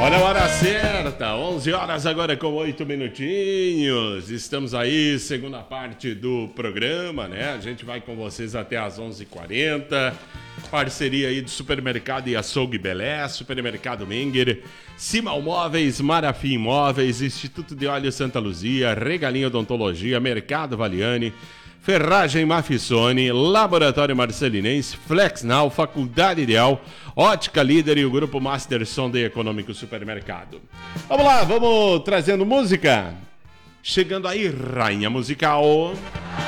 Olha a hora certa, 11 horas agora com 8 minutinhos. Estamos aí, segunda parte do programa, né? A gente vai com vocês até as 11h40. Parceria aí do Supermercado e Açougue Belé, Supermercado Menger, Simal Móveis, Marafim Móveis, Instituto de Óleo Santa Luzia, Regalinho Odontologia, Mercado Valiani, Ferragem Mafissone, Laboratório Marcelinense, Flexnal, Faculdade Ideal, Ótica Líder e o Grupo Master Sonde Econômico Supermercado. Vamos lá, vamos trazendo música. Chegando aí, Rainha Musical.